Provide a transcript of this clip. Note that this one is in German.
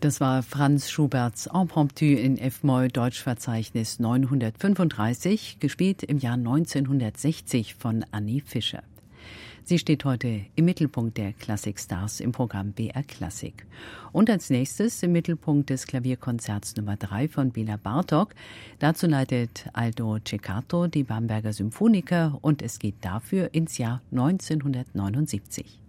Das war Franz Schuberts Impromptu in F-Moll Deutschverzeichnis 935, gespielt im Jahr 1960 von Annie Fischer. Sie steht heute im Mittelpunkt der Klassikstars im Programm BR Klassik. Und als nächstes im Mittelpunkt des Klavierkonzerts Nummer 3 von Béla Bartók. Dazu leitet Aldo Ceccato die Bamberger Symphoniker und es geht dafür ins Jahr 1979.